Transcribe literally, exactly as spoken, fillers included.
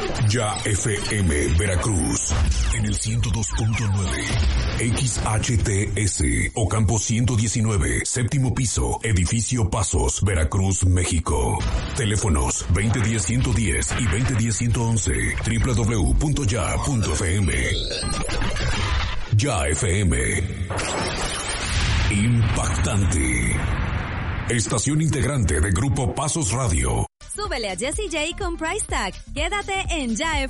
Ya F M Veracruz en el ciento dos punto nueve, X H T S Ocampo ciento diecinueve, séptimo piso, edificio Pasos, Veracruz, México. Teléfonos veinte diez ciento diez y veinte diez ciento once, doble u doble u doble u punto ya punto f m. Ya F M. Impactante. Estación integrante de Grupo Pasos Radio. Súbele a Jessie J con Price Tag. Quédate en Ya F M.